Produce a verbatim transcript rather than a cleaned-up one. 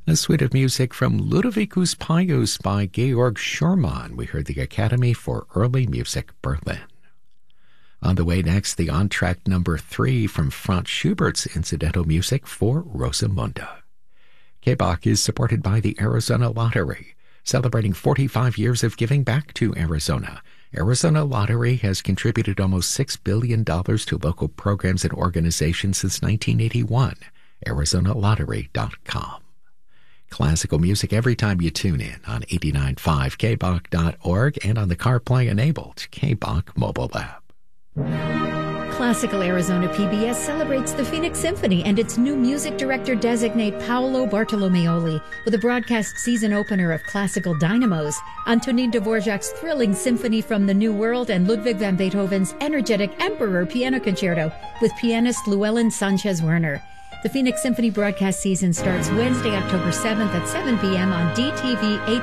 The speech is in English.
A suite of music from Ludovicus Pius by Georg Schumann. We heard the Academy for Early Music, Berlin. On the way next, the on-track number three from Franz Schubert's incidental music for Rosamunde. K-Bach is supported by the Arizona Lottery, celebrating forty-five years of giving back to Arizona. Arizona Lottery has contributed almost six billion dollars to local programs and organizations since nineteen eighty-one. Arizona Lottery dot com. Classical music every time you tune in on eighty-nine point five K B A C dot org and on the CarPlay-enabled K-Bach mobile app. Classical Arizona P B S celebrates the Phoenix Symphony and its new music director-designate Paolo Bartolomeoli with a broadcast season opener of Classical Dynamos, Antonin Dvorak's thrilling Symphony from the New World, and Ludwig van Beethoven's energetic Emperor Piano Concerto with pianist Llewellyn Sanchez-Werner. The Phoenix Symphony broadcast season starts Wednesday, October seventh at seven p.m. on D T V